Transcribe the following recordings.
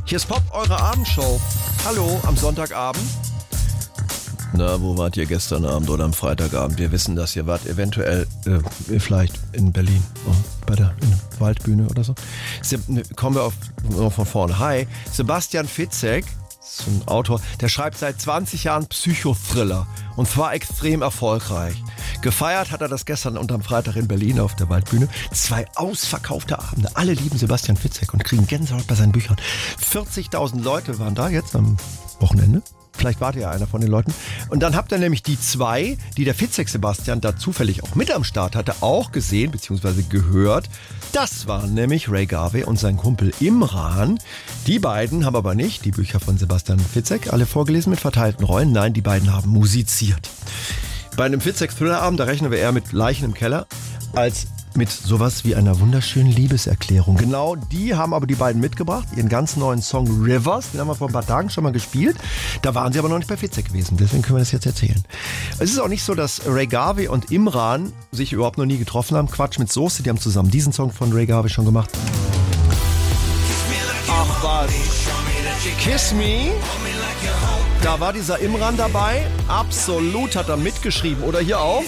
Hier ist Pop, eure Abendshow. Hallo, am Sonntagabend. Na, wo wart ihr gestern Abend oder am Freitagabend? Wir wissen, dass ihr wart eventuell, vielleicht in Berlin, in der Waldbühne oder so. Kommen wir von vorne. Hi, Sebastian Fitzek, das ist ein Autor, der schreibt seit 20 Jahren Psychothriller und zwar extrem erfolgreich. Gefeiert hat er das gestern und am Freitag in Berlin auf der Waldbühne. 2 ausverkaufte Abende. Alle lieben Sebastian Fitzek und kriegen Gänsehaut bei seinen Büchern. 40.000 Leute waren da jetzt am Wochenende. Vielleicht wart ihr ja einer von den Leuten. Und dann habt ihr nämlich die 2, die der Fitzek Sebastian da zufällig auch mit am Start hatte, auch gesehen bzw. gehört. Das waren nämlich Ray Garvey und sein Kumpel Imran. Die beiden haben aber nicht die Bücher von Sebastian Fitzek alle vorgelesen mit verteilten Rollen. Nein, die beiden haben musiziert. Bei einem Fitzek-Thriller-Abend, da rechnen wir eher mit Leichen im Keller, als mit sowas wie einer wunderschönen Liebeserklärung. Genau die haben aber die beiden mitgebracht, ihren ganz neuen Song Rivers, den haben wir vor ein paar Tagen schon mal gespielt. Da waren sie aber noch nicht bei Fitzek gewesen, deswegen können wir das jetzt erzählen. Es ist auch nicht so, dass Ray Garvey und Imran sich überhaupt noch nie getroffen haben. Quatsch mit Soße, die haben zusammen diesen Song von Ray Garvey schon gemacht. Ach was. Kiss Me. Da war dieser Imran dabei. Absolut hat er mitgeschrieben. Oder hier auch.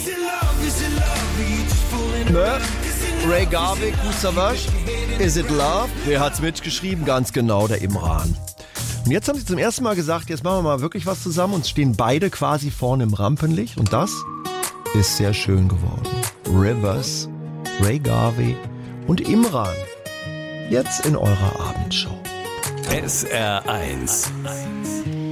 Ne? Ray Garvey, Kusavash. Is it love? Wer hat's mitgeschrieben? Ganz genau, der Imran. Und jetzt haben sie zum ersten Mal gesagt, jetzt machen wir mal wirklich was zusammen und stehen beide quasi vorne im Rampenlicht. Und das ist sehr schön geworden. Rivers, Ray Garvey und Imran. Jetzt in eurer Abendshow. SR1